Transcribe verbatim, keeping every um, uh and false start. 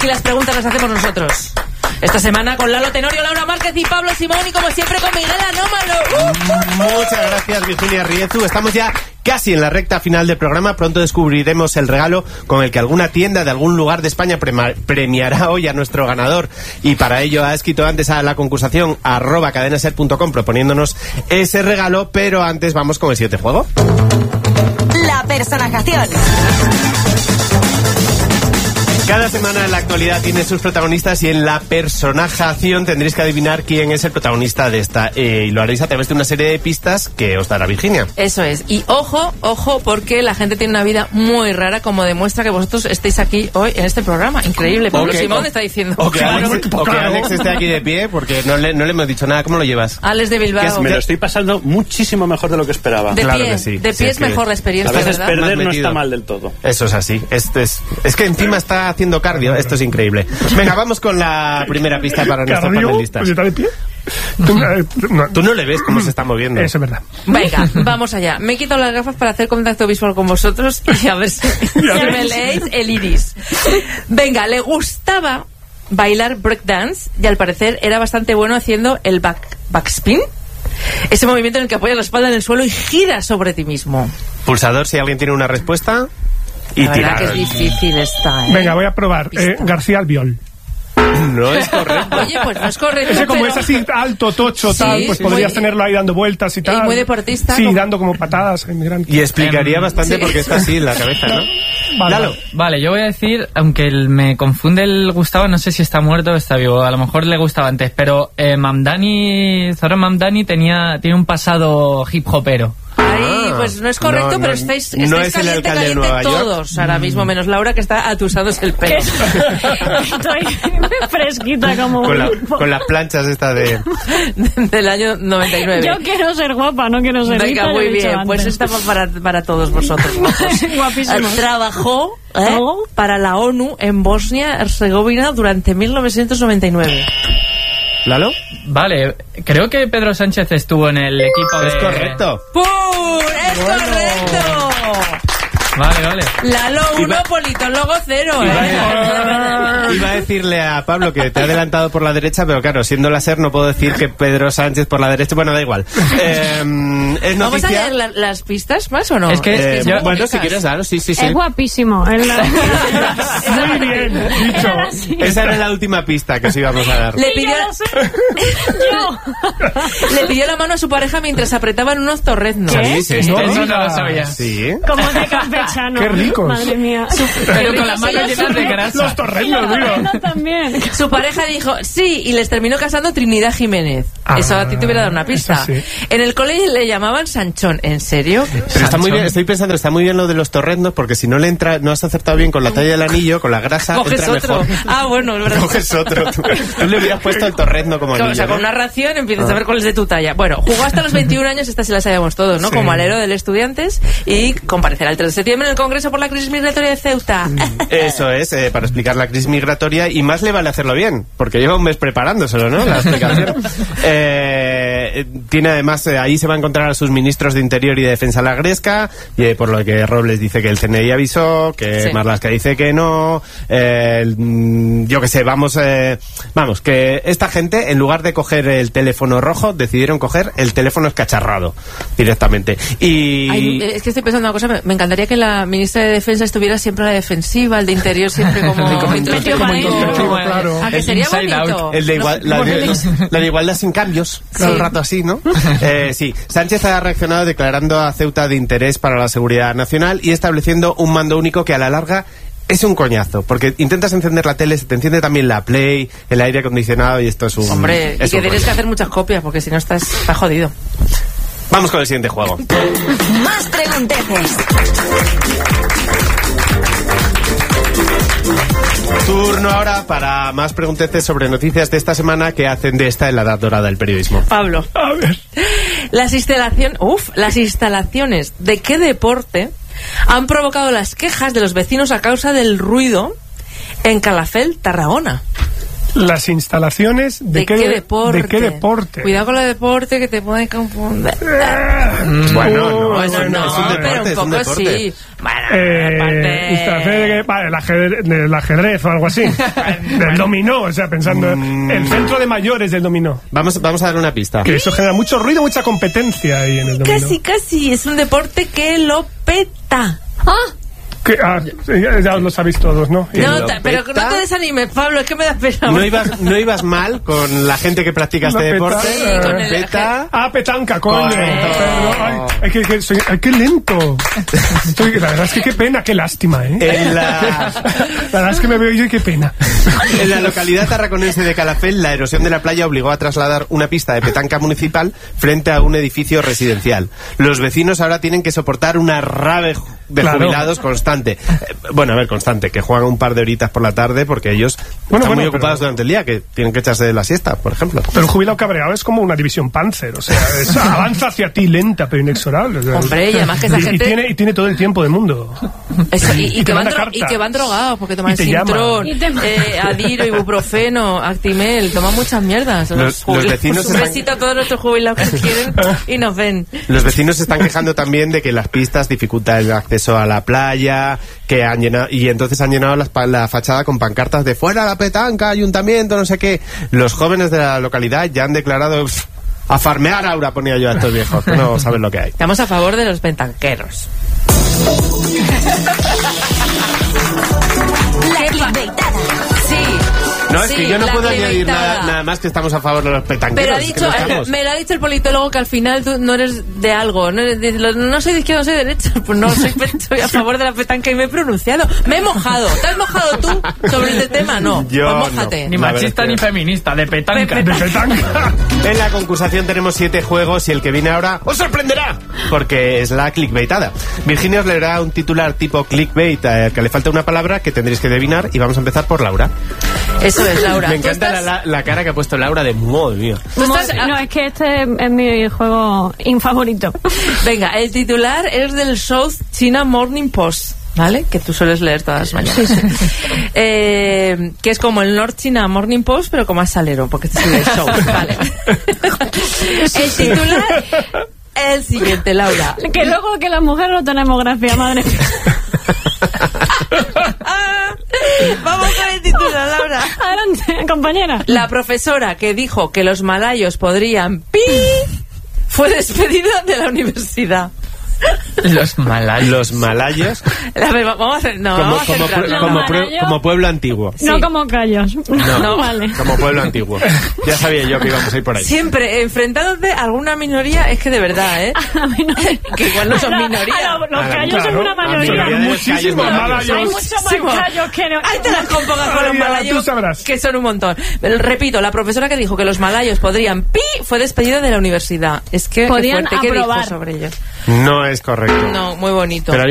Aquí las preguntas las hacemos nosotros. Esta semana con Lalo Tenorio, Laura Márquez y Pablo Simón, y como siempre con Miguel Anómalo. Uh. Muchas gracias, Virginia Riezu. Estamos ya casi en la recta final del programa. Pronto descubriremos el regalo con el que alguna tienda de algún lugar de España prema- premiará hoy a nuestro ganador. Y para ello ha escrito antes a la concursación arroba cadenaser punto com proponiéndonos ese regalo. Pero antes vamos con el siguiente juego. La personajación. Cada semana en la actualidad tiene sus protagonistas y en la personajación tendréis que adivinar quién es el protagonista de esta. Eh, y lo haréis a través de una serie de pistas que os dará Virginia. Eso es. Y ojo, ojo, porque la gente tiene una vida muy rara, como demuestra que vosotros estéis aquí hoy en este programa. Increíble. Pablo Okay, Simón o, está diciendo. O que, claro. Alex, o que Alex esté aquí de pie, porque no le, no le hemos dicho nada. ¿Cómo lo llevas? Alex de Bilbao. Me lo estoy pasando muchísimo mejor de lo que esperaba. De claro pie, que sí. de pie sí, es, es que mejor la experiencia, a veces ¿verdad? perder no está mal del todo. Eso es así. Esto es, es que encima está haciendo cardio. Esto es increíble. Venga, vamos con la primera pista para nuestros panelistas. Pues está de pie. ¿Tú, eh, no, Tú no le ves cómo se está moviendo. Eso es verdad. Venga, vamos allá. Me he quitado las gafas para hacer contacto visual con vosotros y a ver si, si me leéis el iris. Venga, le gustaba bailar breakdance y al parecer era bastante bueno haciendo el back, backspin. Ese movimiento en el que apoyas la espalda en el suelo y giras sobre ti mismo. Pulsador, si alguien tiene una respuesta. Y la verdad tirar. que es difícil esta, ¿eh? Venga, voy a probar. Eh, García Albiol. No es correcto. Oye, pues no es correcto. Ese como pero... es así alto, tocho, Sí, tal, pues sí, podrías muy... tenerlo ahí dando vueltas y tal. Y muy deportista. Sí, como... dando como patadas. Y explicaría Um, bastante sí. porque está así en la cabeza, ¿no? Vale, Lalo. Vale, yo voy a decir, aunque el, me confunde el Gustavo, no sé si está muerto o está vivo, a lo mejor le gustaba antes, pero eh, Mamdani, Zoran Mamdani tenía, tiene un pasado hip hopero. Ay, pues no es correcto, No, no, pero estáis, no estáis es el caliente, alcalde de caliente Nueva York. todos ahora mismo, menos Laura, que está atusándose el pelo. Estoy fresquita como Con, la, un... con las planchas esta de... Del año noventa y nueve. Yo quiero ser guapa, no quiero ser Venga, rica, muy lo he dicho bien, pues antes. esta va para, para todos vosotros. Guapísimo. Trabajó ¿eh? ¿Oh? para la ONU en Bosnia-Herzegovina durante mil novecientos noventa y nueve. ¿Lalo? Vale, creo que Pedro Sánchez estuvo en el equipo de... Es correcto. ¡Pum! ¡Es correcto! Vale, vale. Lalo uno, Iba- politólogo cero, Iba ¿eh? a, iba a decirle a Pablo que te ha adelantado por la derecha, pero claro, siendo la SER no puedo decir que Pedro Sánchez por la derecha. Bueno, da igual. Eh, es ¿Vamos a noticia... leer la- las pistas más o no? Es que- Eh, son bueno, bonitas. si quieres, claro, sí, sí, sí. Es guapísimo. Es la... Muy bien, dicho. Era así. Esa era la última pista que os íbamos a dar. Le Y pidió, yo lo sé. Yo. le pidió la mano a su pareja mientras apretaban unos torreznos. Sí, sí, No, sí. eso no lo sabía. Sí. Como de campechano. Qué ricos. Madre mía. Pero con las manos llenas de grasa. Los torrenos, digo. No, también. Su pareja dijo sí y les terminó casando Trinidad Jiménez. Ah, Eso a ti te hubiera dado una pista. eso sí. En el cole le llamaban Sanchón. ¿En serio? Pero está muy bien, estoy pensando, está muy bien lo de los torreznos, porque si no le entra, no has acertado bien con la talla del anillo, con la grasa, Coges entra otro. mejor. Ah, bueno, es verdad. Coges otro. Tú, tú le hubieras puesto el torrezno como anillo, O sea, con ¿no? una ración empiezas a ver cuál es de tu talla. Bueno, jugó hasta los veintiún años, esta sí la sabíamos todos, ¿no? Sí. Como alero del Estudiantes y comparecerá el tres de septiembre en el Congreso por la crisis migratoria de Ceuta. Eso es, eh, para explicar la crisis migratoria, y más le vale hacerlo bien, porque lleva un mes preparándoselo, ¿no? La explicación. Eh, tiene además, eh, ahí se va a encontrar a sus ministros de Interior y de Defensa la Gresca, y eh, por lo que Robles dice que el C N I avisó, que Sí. Marlaska dice que no, eh, el, mm, yo qué sé, vamos, eh, vamos, que esta gente, en lugar de coger el teléfono rojo, decidieron coger el teléfono escacharrado directamente. Y... Ay, es que estoy pensando una cosa, me, me encantaría que la ministra de Defensa estuviera siempre a la defensiva, el de Interior siempre como, Como introspectivo. como introspectivo, claro. ¿A que El sería inside bonito? out. El de igual, No, la, bueno, de, la de igualdad sin cambios, todo Sí. el rato así, ¿no? Eh, sí, Sánchez ha reaccionado declarando a Ceuta de interés para la seguridad nacional y estableciendo un mando único que a la larga es un coñazo, porque intentas encender la tele, se te enciende también la Play, el aire acondicionado y esto es un... Hombre, y es que un tienes rollo. que hacer muchas copias porque si no estás, estás jodido. Vamos con el siguiente juego. Más pregunteces. Turno ahora para más pregunteces sobre noticias de esta semana que hacen de esta en la edad dorada del periodismo. Pablo. A ver. Las instalaciones, uf, las instalaciones de qué deporte han provocado las quejas de los vecinos a causa del ruido en Calafell, Tarragona. Las instalaciones de, ¿De, qué, deporte? ¿De qué deporte? Cuidado con lo de deporte que te pueden confundir. Bueno, no, Bueno, eso no, es un deporte, pero un es un poco deporte. sí. Bueno, Eh, aparte- instalaciones de que- vale, el ajedrez, del ajedrez o algo así. Del dominó, o sea, pensando. Mm. El centro de mayores del dominó. Vamos, vamos a dar una pista. Que eso genera mucho ruido, mucha competencia ahí en el dominó. Casi, casi. Es un deporte que lo peta. Que, ah, ya, ya lo sabéis todos, ¿no? Y- No, lo ta- pero peta? no te desanimes, Pablo, es que me da pena. No ibas, no ibas mal con la gente que practica La este peta- deporte. Sí, con el- Peta. Ah, petanca, coño. Correcto. Perdón, Ay, ay, que, que soy- ay, qué lento. Estoy, la verdad es que qué pena, qué lástima, ¿eh? En la, La verdad es que me veo yo y qué pena. en la localidad tarraconense de Calafell, la erosión de la playa obligó a trasladar una pista de petanca municipal frente a un edificio residencial. Los vecinos ahora tienen que soportar una rave ju- de Claro. jubilados constante. Eh, bueno, a ver, constante, que juegan un par de horitas por la tarde porque ellos Bueno, están bueno, muy ocupados pero- durante el día, que tienen que echarse la siesta, por ejemplo. Pero el jubilado cabreado es como una división Panzer, o sea, es- avanza hacia ti lenta pero inexorable. o sea, Hombre, y además que esa y- gente- Y tiene, y tiene todo el tiempo del mundo. Eso, y, y Y te que van manda dro- cartas. y que van drogados porque toman Y te llama. Sintrón, Y te ma- eh, Adiro, ibuprofeno, Actimel, toman muchas mierdas. Los- los jubilados. vecinos Un están- besito a todos nuestros jubilados que quieren y nos ven. Los vecinos se están quejando también de que las pistas dificultan el acceso a la playa, que han llenado, y entonces han llenado las pa- la fachada con pancartas de fuera la petanca, ayuntamiento, no sé qué. Los jóvenes de la localidad ya han declarado "Pff, a farmear Aura", ponía yo a estos viejos, que no saben lo que hay. Estamos a favor de los petanqueros. La clickbaitada. Sí. No, es sí, que yo no la puedo añadir clickbaitada. nada, nada más que estamos a favor de los petanqueros. Pero ha es que dicho, no estamos. me lo ha dicho el politólogo que al final tú no eres de algo. No, eres de- lo- no soy de izquierda, no soy de derecha. Pues no, soy, pe- soy a favor de la petanca y me he pronunciado. Me he mojado. ¿Te has mojado tú sobre este tema? No. Yo pues mójate. Ni La verdad machista es que- ni feminista, de petanca. De De petanca. En la concursación tenemos siete juegos y el que viene ahora os sorprenderá, porque es la clickbaitada. Virginia os leerá un titular tipo clickbait eh, que le falta una palabra que tendréis que adivinar y vamos a empezar por Laura. Eso es, Laura. Me ¿Tú encanta la, estás- la- la cara que ha puesto Laura de madre mía. tú estás- No, es que este es mi juego infavorito. Venga, el titular es del South China Morning Post, ¿vale? Que tú sueles leer todas las mañanas. Eh, que es como el North China Morning Post, pero con más salero, porque este es el South, ¿vale? El titular es el siguiente, Laura. Que luego que las mujeres no tenemos gracia, madre mía. Vamos con el titular, Laura. Adelante, compañera. La profesora que dijo que los malayos podrían pi fue despedida de la universidad. Los malayos. Los malayos, A ver, vamos a hacer, no, como, vamos a como, centrarnos. pue- como, Los pue- malayos. como pueblo antiguo. No Sí. como callos. No. Vale. Como pueblo antiguo. Ya sabía yo que íbamos a ir por ahí. Siempre enfrentándote a alguna minoría, es que de verdad, ¿eh? A mí no me- Que igual no son A la- minoría. a la- Los Ah, callos claro. son una La mayoría. mayoría de los callos Muchísimos malayos. malayos. Hay muchos más callos que no. Ahí te las compongas con los Ay, ya, malayos, tú sabrás. que son un montón. Pero, repito, la profesora que dijo que los malayos podrían pi fue despedida de la universidad. Es que qué Podían fuerte, ¿qué dijo aprobar. sobre ello? No es correcto. No, muy bonito. Pero